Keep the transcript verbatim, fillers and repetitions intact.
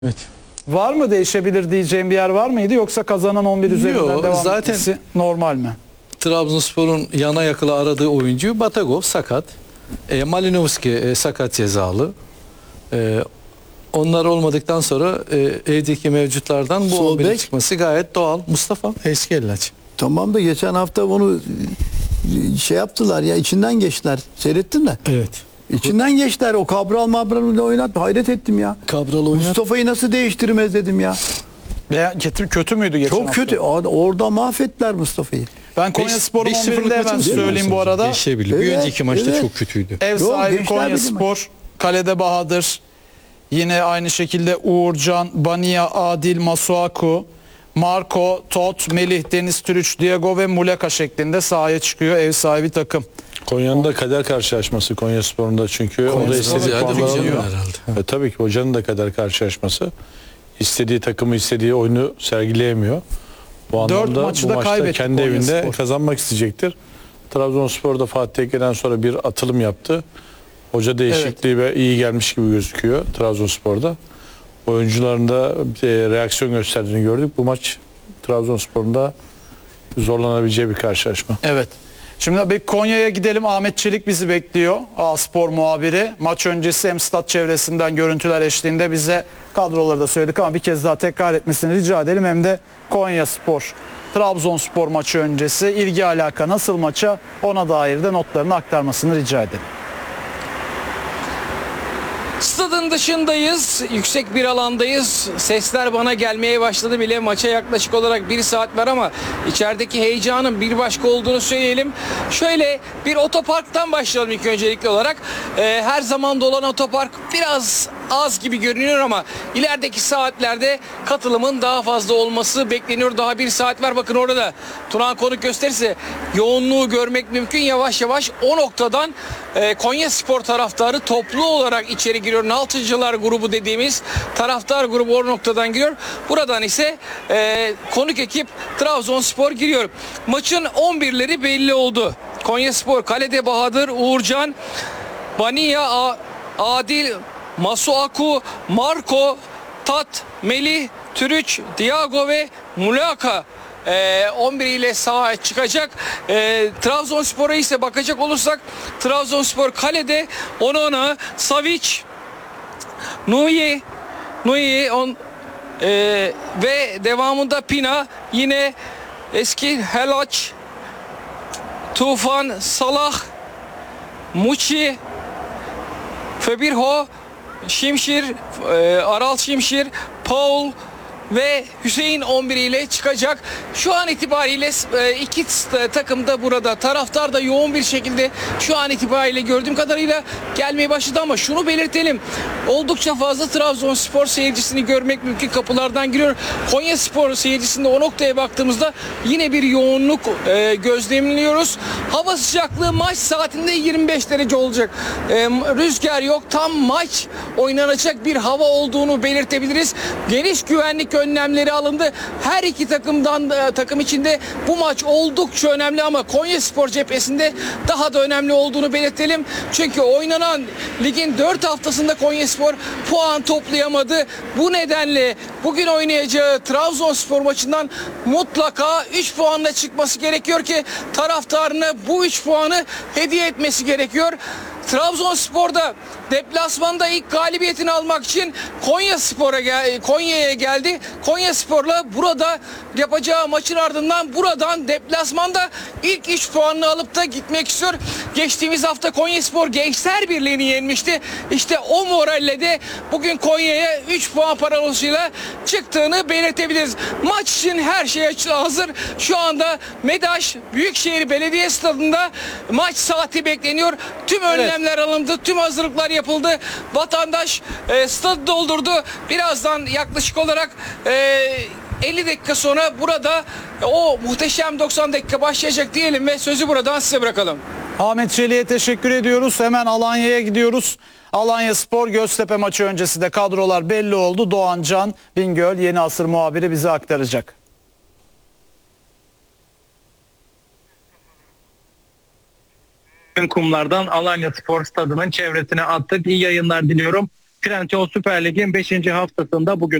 Evet. Var mı değişebilir diyeceğim bir yer var mıydı, yoksa kazanan on bir üzerinden Yok, devam zaten etmesi normal mi? Trabzonspor'un yana yakıla aradığı oyuncu Batagov sakat. E, Malinovski e, sakat cezalı. E, onlar olmadıktan sonra e, evdeki mevcutlardan bu Sol on birin bek. çıkması gayet doğal. Mustafa eski Ellaç. Tamam da geçen hafta onu şey yaptılar ya, içinden geçtiler. Seyrettin mi? Evet. İçinden geçtiler. O Cabral Mabral'ı oynat. Hayret ettim ya. Cabral oynat. Mustafa'yı nasıl değiştirmez dedim ya. Veya kötü, kötü müydü geçen Çok hafta? kötü. Orada mahvettiler Mustafa'yı. Ben Konyaspor'un on birinde hemen söyleyeyim bu arada. Geçebilir. Bir Evet, önceki maçta evet. çok kötüydü. Ev Yok, sahibi gençler Konyaspor, kalede Bahadır. Yine aynı şekilde Uğurcan, Bania, Adil, Masuaku, Marco, Tot, Melih, Deniz Türüç, Diego ve Muleka şeklinde sahaya çıkıyor ev sahibi takım. Konya'nın da kader karşılaşması Konyaspor'un da, çünkü o da istediği Ziyade puanı hocanın alıyor. herhalde. E, tabii ki hocanın da kader karşılaşması. İstediği takımı, istediği oyunu sergileyemiyor. Bu Dört anlamda maçı bu da maçta kaybetti kendi Konyaspor. evinde kazanmak isteyecektir. Trabzonspor da Fatih Tekke'den sonra bir atılım yaptı. Hoca değişikliği ve iyi gelmiş gibi gözüküyor Trabzonspor'da. Oyuncuların da e, reaksiyon gösterdiğini gördük. Bu maç Trabzonspor'un da zorlanabileceği bir karşılaşma. Evet. Şimdi bir Konya'ya gidelim. Ahmet Çelik bizi bekliyor. A Spor muhabiri. Maç öncesi hem stat çevresinden görüntüler eşliğinde bize kadroları da söyledik ama bir kez daha tekrar etmesini rica edelim. Hem de Konya Spor, Trabzonspor maçı öncesi ilgi alaka nasıl maça, ona dair de notlarını aktarmasını rica edelim. Stadın dışındayız, yüksek bir alandayız. Sesler bana gelmeye başladı bile. Maça yaklaşık olarak bir saat var ama içerideki heyecanın bir başka olduğunu söyleyelim. Şöyle bir otoparktan başlayalım ilk öncelikli olarak. Ee, her zaman dolan otopark biraz az gibi görünüyor ama ilerideki saatlerde katılımın daha fazla olması bekleniyor. Daha bir saat var. Bakın orada da Turan Konuk gösterirse yoğunluğu görmek mümkün. Yavaş yavaş o noktadan e, Konyaspor taraftarı toplu olarak içeri giriyor. Naltıcılar grubu dediğimiz taraftar grubu o noktadan giriyor. Buradan ise e, konuk ekip Trabzonspor giriyor. Maçın on birleri belli oldu. Konyaspor kalede Bahadır, Uğurcan, Bania, Adil, Masuaku, Marco, Tat, Melih, Türüç, Diego ve Muleka Ee, on bir ile sahaya çıkacak. Ee, Trabzonspor'a ise bakacak olursak Trabzonspor kalede Onana, Savic, Nui, Nui on, e, ve devamında Pina, yine eski Helaç, Tufan, Salah, Muçi, Fabirho, Şimşir, e, Aral Şimşir, Paul ve Hüseyin on bir ile çıkacak. Şu an itibariyle e, iki takım da burada. Taraftar da yoğun bir şekilde şu an itibariyle gördüğüm kadarıyla gelmeye başladı ama şunu belirtelim. Oldukça fazla Trabzonspor seyircisini görmek mümkün. Kapılardan giriyor. Konyaspor seyircisinde o noktaya baktığımızda yine bir yoğunluk e, gözlemliyoruz. Hava sıcaklığı maç saatinde yirmi beş derece olacak. E, rüzgar yok. Tam maç oynanacak bir hava olduğunu belirtebiliriz. Geniş güvenlik önlemleri alındı. Her iki takımdan da, takım içinde bu maç oldukça önemli ama Konyaspor cephesinde daha da önemli olduğunu belirtelim. Çünkü oynanan ligin dört haftasında Konyaspor puan toplayamadı. Bu nedenle bugün oynayacağı Trabzonspor maçından mutlaka üç puanla çıkması gerekiyor ki taraftarına bu üç puanı hediye etmesi gerekiyor. Trabzonspor'da deplasmanda ilk galibiyetini almak için Konyaspor'a gel Konya'ya geldi. Konyaspor'la burada yapacağı maçın ardından buradan deplasmanda ilk üç puanını alıp da gitmek istiyor. Geçtiğimiz hafta Konyaspor Gençler Birliği'ni yenmişti. İşte o moralle de bugün Konya'ya üç puan paralosuyla çıktığını belirtebiliriz. Maç için her şey hazır. Şu anda Medaş Büyükşehir Belediye Stadı'nda maç saati bekleniyor. Tüm önlemler alındı. Tüm hazırlıklar yapıldı. Vatandaş e, stadı doldurdu. Birazdan yaklaşık olarak e, elli dakika sonra burada e, o muhteşem doksan dakika başlayacak diyelim ve sözü buradan size bırakalım. Ahmet Çelik'e teşekkür ediyoruz. Hemen Alanya'ya gidiyoruz. Alanya Spor Göztepe maçı öncesi de kadrolar belli oldu. Doğan Can Bingöl Yeni Asır muhabiri bize aktaracak. Kumlardan Alanya Spor Stadı'nın çevresine attık. İyi yayınlar diliyorum. Trendyol Süper Lig'in beşinci haftasında bugün